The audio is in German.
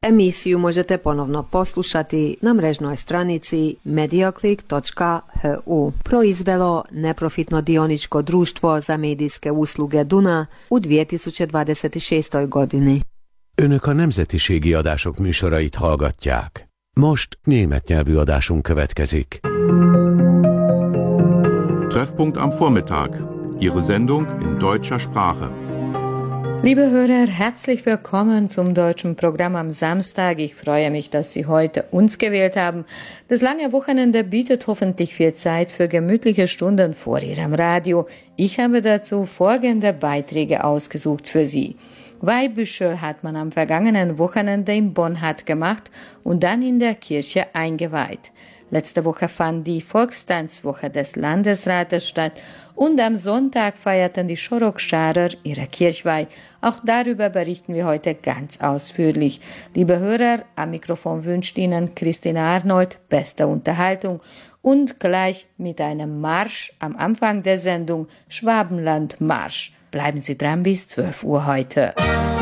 Emisiju možete ponovno poslušati na mrežnoj stranici mediaclick.hu. Proizvelo neprofitno dioničko društvo za medijske usluge Duna u 2026. godini. Önök a nemzetiségi adások műsorait hallgatják. Most német nyelvű adásunk következik. Treffpunkt am Vormittag. Ihre Sendung in deutscher Sprache. Liebe Hörer, herzlich willkommen zum deutschen Programm am Samstag. Ich freue mich, dass Sie heute uns gewählt haben. Das lange Wochenende bietet hoffentlich viel Zeit für gemütliche Stunden vor Ihrem Radio. Ich habe dazu folgende Beiträge ausgesucht für Sie. Weihbüschel hat man am vergangenen Wochenende in Bonn gemacht und dann in der Kirche eingeweiht. Letzte Woche fand die Volkstanzwoche des Landesrates statt und am Sonntag feierten die Chorokscharrer ihre Kirchweih. Auch darüber berichten wir heute ganz ausführlich. Liebe Hörer, am Mikrofon wünscht Ihnen Christina Arnold beste Unterhaltung und gleich mit einem Marsch am Anfang der Sendung Schwabenland Marsch. Bleiben Sie dran bis 12 Uhr heute.